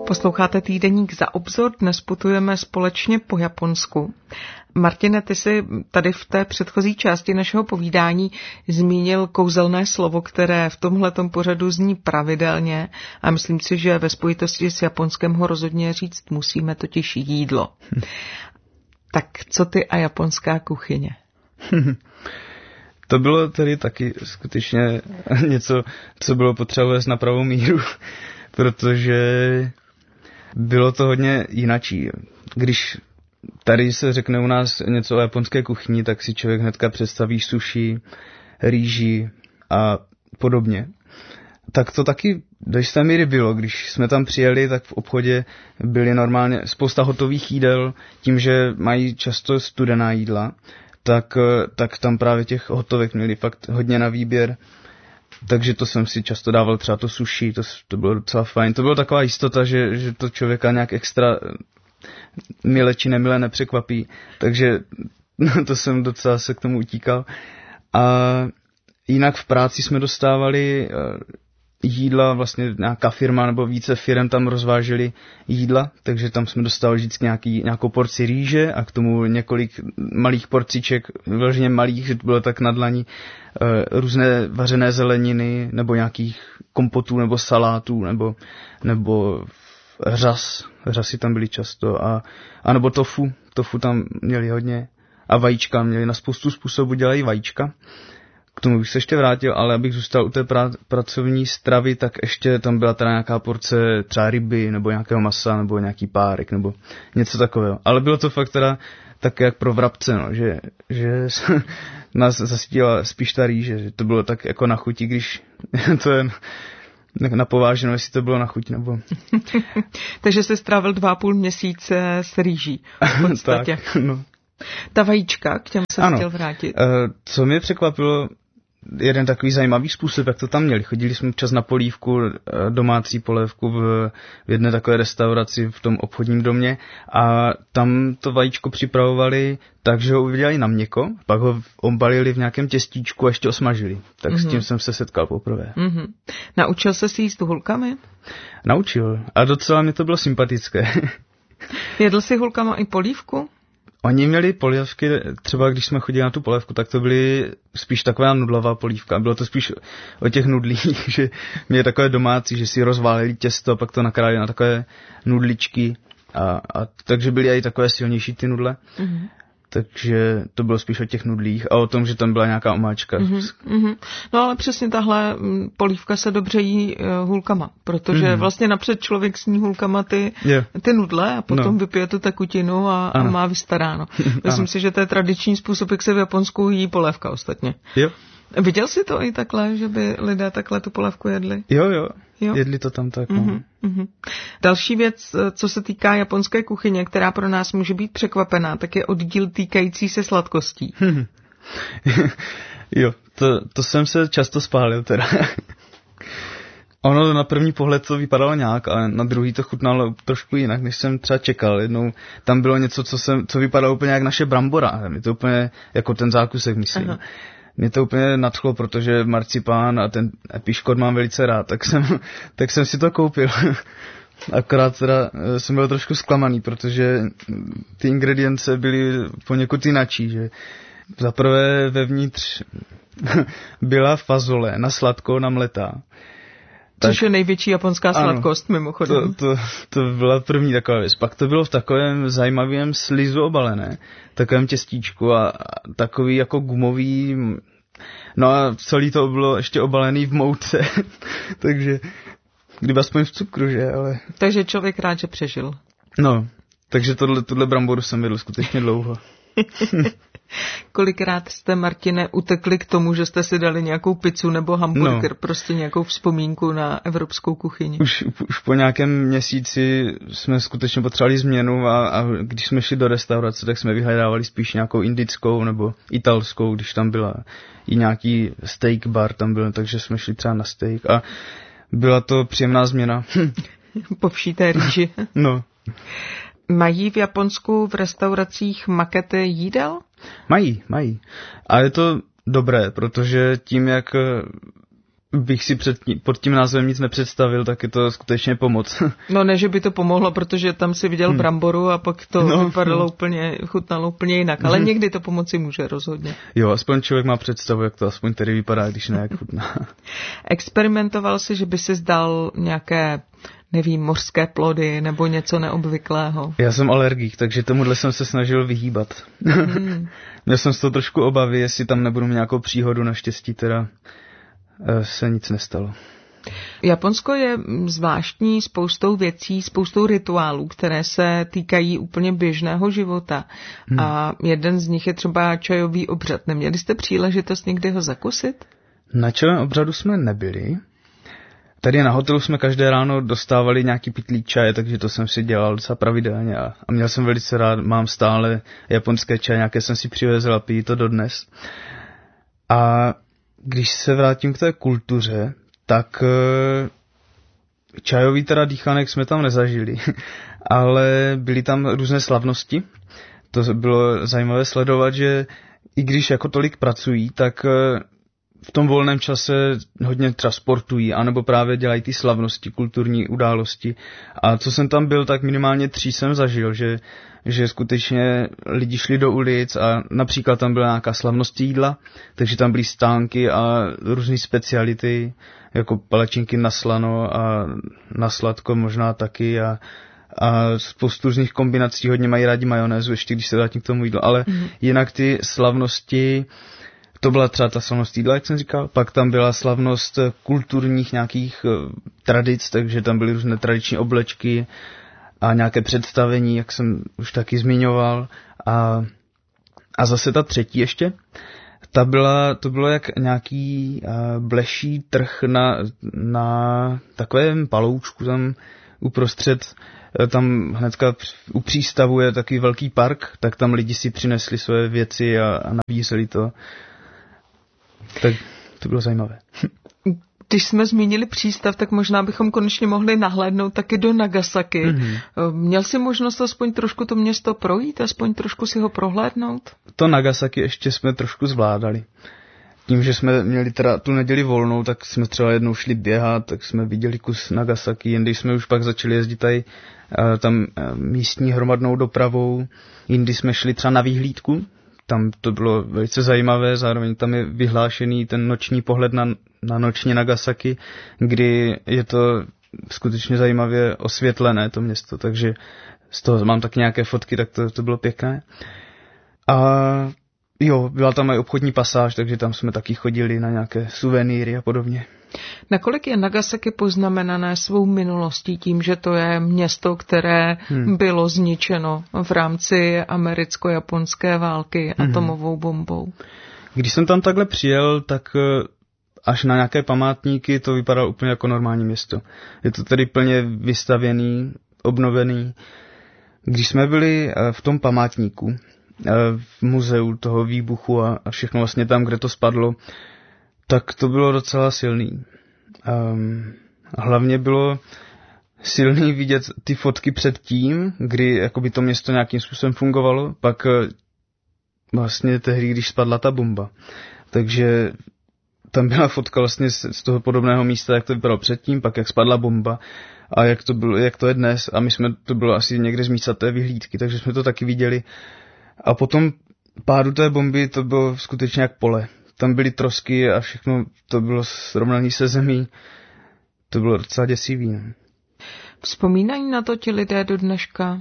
Posloucháte týdeník Za obzor, dnes putujeme společně po Japonsku. Martine, ty jsi tady v té předchozí části našeho povídání zmínil kouzelné slovo, které v tomhletom pořadu zní pravidelně a myslím si, že ve spojitosti s Japonskem ho rozhodně říct musíme, totiž jídlo. Tak co ty a japonská kuchyně? To bylo tedy taky skutečně něco, co bylo potřeba vést na pravou míru, protože bylo to hodně jinačí. Když tady se řekne u nás něco o japonské kuchyni, tak si člověk hnedka představí sushi, rýži a podobně. Tak to taky do jisté míry bylo. Když jsme tam přijeli, tak v obchodě byly normálně spousta hotových jídel. Tím, že mají často studená jídla, tak tam právě těch hotovek měli fakt hodně na výběr. Takže to jsem si často dával třeba to sushi, to bylo docela fajn. To byla taková jistota, že to člověka nějak extra mile či nemile nepřekvapí. Takže to jsem docela se k tomu utíkal. A jinak v práci jsme dostávali jídla, vlastně nějaká firma nebo více firem tam rozváželi jídla, takže tam jsme dostávali vždycky nějakou porci rýže a k tomu několik malých porciček, vyloženě malých, že to bylo tak na dlaní, různé vařené zeleniny nebo nějakých kompotů nebo salátů nebo řasy tam byly často a nebo tofu tam měli hodně a vajíčka měli na spoustu způsobů, dělají vajíčka. K tomu bych se ještě vrátil, ale abych zůstal u té pracovní stravy, tak ještě tam byla teda nějaká porce třeba ryby, nebo nějakého masa, nebo nějaký párek, nebo něco takového. Ale bylo to fakt teda tak jak pro vrabce, no, že nás zasytila spíš ta rýže, že to bylo tak jako na chuti, když to je na pováženou, jestli to bylo na chuť, nebo... Takže jsi strávil 2,5 měsíce s rýží, v podstatě. Tak, no. Ta vajíčka, k těm jsem chtěl vrátit. Co mě překvapilo, jeden takový zajímavý způsob, jak to tam měli. Chodili jsme včas na polívku, domácí polévku v jedné takové restauraci v tom obchodním domě a tam to vajíčko připravovali tak, že ho udělali na měko, pak ho obalili v nějakém těstíčku a ještě osmažili. Tak s tím jsem se setkal poprvé. Naučil se si jíst hulkami? Naučil. A docela mi to bylo sympatické. Jedl jsi hulkama i polívku? Oni měli polívky, třeba když jsme chodili na tu polévku, tak to byly spíš taková nudlová polívka. Bylo to spíš o těch nudlích, že měli takové domácí, že si rozválili těsto a pak to nakrájeli na takové nudličky. A takže byly i takové silnější ty nudle. Mm-hmm. Takže to bylo spíš o těch nudlích a o tom, že tam byla nějaká omáčka. Mm-hmm. No ale přesně tahle polívka se dobře jí hulkama, protože vlastně napřed člověk sní hulkama ty nudle a potom vypije tu tekutinu a má vystaráno. Myslím si, že to je tradiční způsob, jak se v Japonsku jí polévka ostatně. Jo. Viděl jsi to i takhle, že by lidé takhle tu polévku jedli? Jo. Jedli to tam tak. Další věc, co se týká japonské kuchyně, která pro nás může být překvapená, tak je oddíl týkající se sladkostí. Jo, to jsem se často spálil teda. Ono na první pohled to vypadalo nějak, ale na druhý to chutnalo trošku jinak, než jsem třeba čekal. Jednou tam bylo něco, co vypadalo úplně jak naše brambora. Je to úplně jako ten zákusek, myslím. Aha. Mě to úplně nadchlo, protože marcipán a ten piškot mám velice rád, tak jsem si to koupil. Akorát teda jsem byl trošku zklamaný, protože ty ingredience byly poněkud jinačí, že zaprvé vevnitř byla fazole na sladko namletá. Což je největší japonská sladkost, mimochodem. To byla první taková věc. Pak to bylo v takovém zajímavém slizu obalené, takovém těstíčku a takový jako gumový, no a celý to bylo ještě obalený v mouce, takže kdyby aspoň v cukru, že, ale... Takže člověk rád, že přežil. No, takže tohle bramboru jsem jedl skutečně dlouho. Kolikrát jste, Martine, utekli k tomu, že jste si dali nějakou pizzu nebo hamburger, prostě nějakou vzpomínku na evropskou kuchyni? Už po nějakém měsíci jsme skutečně potřebovali změnu a když jsme šli do restaurace, tak jsme vyhledávali spíš nějakou indickou nebo italskou, když tam byla i nějaký steak bar tam byl, takže jsme šli třeba na steak a byla to příjemná změna. Po vší té rýži. No. Mají v Japonsku v restauracích makety jídel? Mají. A je to dobré, protože tím, jak bych si pod tím názvem nic nepředstavil, tak je to skutečně pomoc. No ne, že by to pomohlo, protože tam si viděl bramboru a pak to vypadalo úplně, chutnalo úplně jinak, ale někdy to pomoci může rozhodně. Jo, aspoň člověk má představu, jak to aspoň tedy vypadá, když ne, jak chutná. Experimentoval si, že by si zdal nějaké, nevím, mořské plody nebo něco neobvyklého? Já jsem alergik, takže tomuhle jsem se snažil vyhýbat. Měl jsem z toho trošku obavy, jestli tam nebudu mít nějakou příhodu, naštěstí teda se nic nestalo. Japonsko je zvláštní spoustou věcí, spoustou rituálů, které se týkají úplně běžného života. A jeden z nich je třeba čajový obřad. Neměli jste příležitost někdy ho zakusit? Na čajovém obřadu jsme nebyli. Tady na hotelu jsme každé ráno dostávali nějaký pytlík čaje, takže to jsem si dělal docela pravidelně a měl jsem velice rád, mám stále japonské čaje, nějaké jsem si přivezl a pijí to dodnes. A když se vrátím k té kultuře, tak čajový teda dýchanek jsme tam nezažili, ale byly tam různé slavnosti. To bylo zajímavé sledovat, že i když jako tolik pracují, tak v tom volném čase hodně třeba sportují, anebo právě dělají ty slavnosti, kulturní události. A co jsem tam byl, tak minimálně 3 jsem zažil, že skutečně lidi šli do ulic a například tam byla nějaká slavnost jídla, takže tam byly stánky a různé speciality, jako palačinky na slano a na sladko možná taky a spoustu různých kombinací, hodně mají rádi majonézu, ještě když se vrátím k tomu jídlu, ale jinak ty slavnosti, to byla třeba ta slavnost jídla, jak jsem říkal, pak tam byla slavnost kulturních nějakých tradic, takže tam byly různé tradiční oblečky a nějaké představení, jak jsem už taky zmiňoval. A zase ta třetí ještě, to bylo jak nějaký bleší trh na takovém paloučku tam uprostřed, tam hnedka u přístavu je takový velký park, tak tam lidi si přinesli své věci a navízeli to. Tak to bylo zajímavé. Když jsme zmínili přístav, tak možná bychom konečně mohli nahlédnout taky do Nagasaki. Měl jsi možnost aspoň trošku to město projít, aspoň trošku si ho prohlédnout? To Nagasaki ještě jsme trošku zvládali. Tím, že jsme měli teda tu neděli volnou, tak jsme třeba jednou šli běhat, tak jsme viděli kus Nagasaki, jen když jsme už pak začali jezdit tady tam místní hromadnou dopravou, jindy jsme šli třeba na výhlídku. Tam to bylo velice zajímavé, zároveň tam je vyhlášený ten noční pohled na noční Nagasaki, kdy je to skutečně zajímavě osvětlené to město, takže z toho mám taky nějaké fotky, tak to bylo pěkné. A jo, byla tam i obchodní pasáž, takže tam jsme taky chodili na nějaké suvenýry a podobně. Nakolik je Nagasaki poznamenané svou minulostí tím, že to je město, které bylo zničeno v rámci americko-japonské války atomovou bombou? Když jsem tam takhle přijel, tak až na nějaké památníky to vypadalo úplně jako normální město. Je to tedy plně vystavěný, obnovený. Když jsme byli v tom památníku, v muzeu toho výbuchu a všechno vlastně tam, kde to spadlo, tak to bylo docela silný. Hlavně bylo silný vidět ty fotky předtím, kdy jakoby to město nějakým způsobem fungovalo, pak vlastně tehdy, když spadla ta bomba. Takže tam byla fotka vlastně z toho podobného místa, jak to vypadalo předtím, pak jak spadla bomba a jak to je dnes. A to bylo asi někde z místa té vyhlídky, takže jsme to taky viděli. A potom pádu té bomby to bylo skutečně jak pole. Tam byly trosky a všechno to bylo srovnané se zemí. To bylo docela děsivý. Ne? Vzpomínají na to ti lidé do dneška?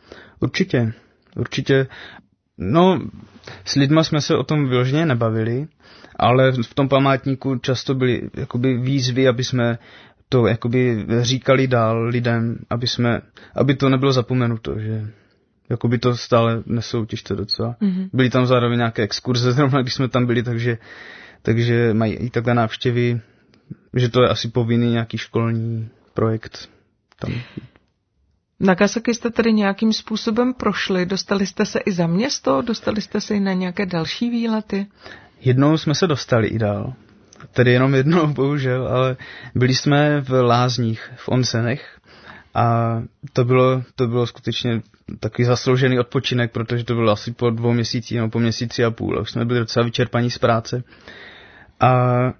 Určitě. No, s lidma jsme se o tom vyloženě nebavili, ale v tom památníku často byly jakoby výzvy, aby jsme to jakoby říkali dál lidem, aby to nebylo zapomenuto, že jakoby to stále nesoutěžte to docela. Byly tam zároveň nějaké exkurze, zrovna když jsme tam byli, takže mají i takové návštěvy, že to je asi povinný nějaký školní projekt tam. Nagasaki jste tedy nějakým způsobem prošli, dostali jste se i za město, dostali jste se i na nějaké další výlety? Jednou jsme se dostali i dál, tedy jenom jednou bohužel, ale byli jsme v lázních, v onsenech a to bylo skutečně takový zasloužený odpočinek, protože to bylo asi po 2 měsících nebo po 1,5 měsíci a už jsme byli docela vyčerpaní z práce. A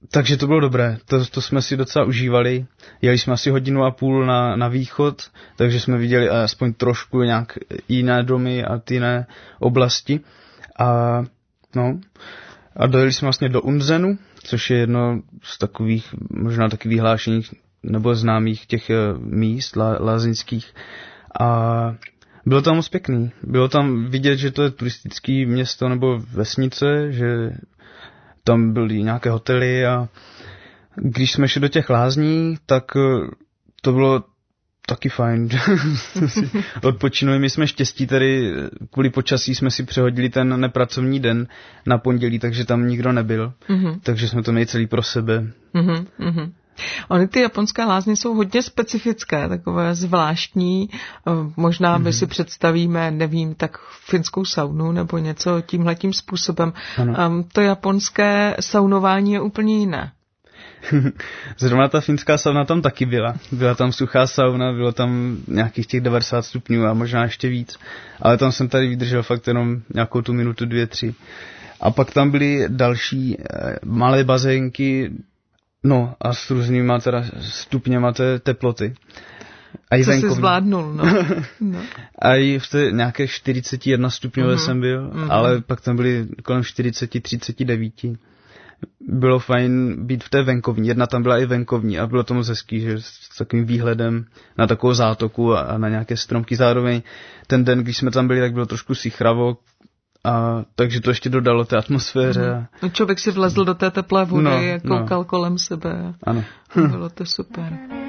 Takže to bylo dobré, to jsme si docela užívali. Jeli jsme asi 1,5 hodiny na východ, takže jsme viděli aspoň trošku nějak jiné domy a ty jiné oblasti. A dojeli jsme vlastně do Unzenu, což je jedno z takových, možná taky vyhlášených nebo známých těch míst lázeňských. A bylo tam moc pěkný. Bylo tam vidět, že to je turistické město nebo vesnice, že tam byly nějaké hotely a když jsme šli do těch lázní, tak to bylo taky fajn. Odpočinuli, my jsme štěstí, tady kvůli počasí jsme si přehodili ten nepracovní den na pondělí, takže tam nikdo nebyl, takže jsme to měli celý pro sebe. Ony ty japonské lázně jsou hodně specifické, takové zvláštní. Možná my si představíme, nevím, tak finskou saunu nebo něco tímhletím způsobem. To japonské saunování je úplně jiné. Zrovna ta finská sauna tam taky byla. Byla tam suchá sauna, bylo tam nějakých těch 90 stupňů a možná ještě víc. Ale tam jsem tady vydržel fakt jenom nějakou tu minutu, 2, 3. A pak tam byly další malé bazénky, a s různýma teda stupněma té teploty. A co jsi zvládnul, A i v té nějaké 41 stupňové jsem byl, ale pak tam byly kolem 40-39. Bylo fajn být v té venkovní. Jedna tam byla i venkovní a bylo to moc hezký, že s takovým výhledem na takovou zátoku a na nějaké stromky. Zároveň ten den, když jsme tam byli, tak bylo trošku sichravo, a takže to ještě dodalo té atmosféře. Člověk si vlezl do té teplé vody a koukal kolem sebe. Ano. Bylo to super.